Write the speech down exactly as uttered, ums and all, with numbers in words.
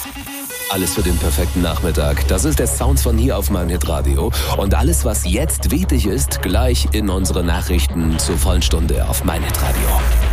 Alles für den perfekten Nachmittag. Das ist der Sound von hier auf mein Hitradio. Und alles, was jetzt wichtig ist, gleich in unsere Nachrichten zur vollen Stunde auf mein Hitradio.